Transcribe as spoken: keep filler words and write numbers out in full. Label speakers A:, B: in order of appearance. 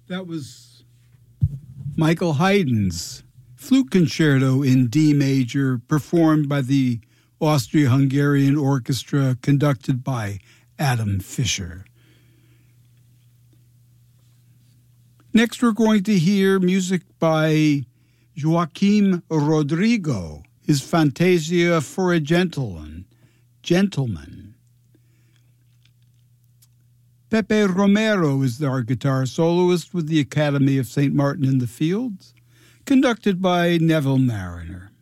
A: That was Michael Haydn's Flute Concerto in D major, performed by the Austria-Hungarian Orchestra, conducted by Adam Fischer. Next, we're going to hear music by Joaquim Rodrigo, his Fantasia for a Gentleman. Gentleman. Pepe Romero is our guitar soloist with the Academy of Saint Martin in the Fields, conducted by Neville Mariner.